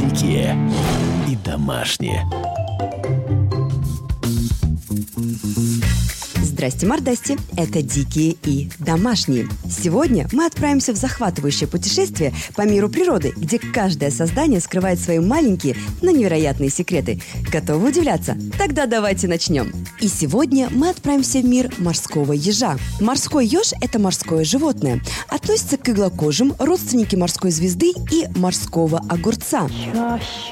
дикие и домашние. Здрасте, мордасти! Это «Дикие и домашние». Сегодня мы отправимся в захватывающее путешествие по миру природы, где каждое создание скрывает свои маленькие, но невероятные секреты. Готовы удивляться? Тогда давайте начнем. И сегодня мы отправимся в мир морского ежа. Морской еж – это морское животное. Относится к иглокожим, родственники морской звезды и морского огурца.